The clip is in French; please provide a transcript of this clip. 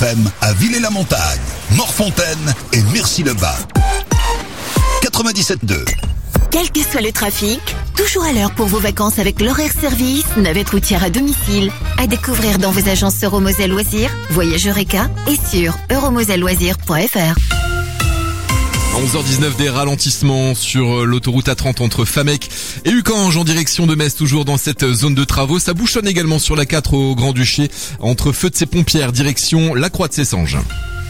FM à Villers-la-Montagne, Morfontaine et Murcie-le-Bas. 97.2. Quel que soit le trafic, toujours à l'heure pour vos vacances avec l'horaire service, navette routière à domicile. À découvrir dans vos agences Euromoselle Loisirs, Voyage Eureka et sur euromoselleloisirs.fr. 11h19, des ralentissements sur l'autoroute A30 entre Famec et Ucange en direction de Metz, toujours dans cette zone de travaux. Ça bouchonne également sur la 4 au Grand-Duché entre Feu de ses Pompières direction la Croix de Cessanges.